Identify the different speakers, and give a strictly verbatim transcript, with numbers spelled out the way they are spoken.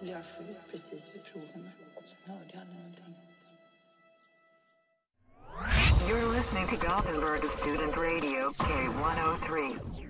Speaker 1: blev jag sjuk precis vid proven. Så hörde jag någonting.
Speaker 2: You're listening to Gothenburg Student Radio K one oh three.